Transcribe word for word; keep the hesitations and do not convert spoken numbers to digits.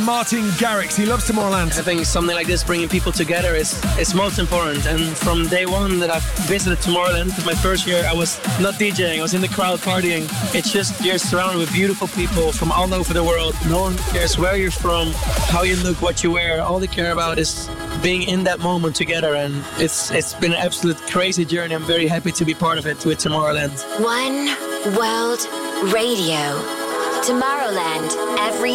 Martin Garrix, he loves Tomorrowland. I think something like this, bringing people together, is is most important. And from day one that I've visited Tomorrowland, because my first year I was not DJing, I was in the crowd partying. It's just you're surrounded with beautiful people from all over the world. No one cares where you're from, how you look, what you wear. All they care about is being in that moment together. And it's it's been an absolute crazy journey. I'm very happy to be part of it with Tomorrowland. One World Radio. Tomorrowland, every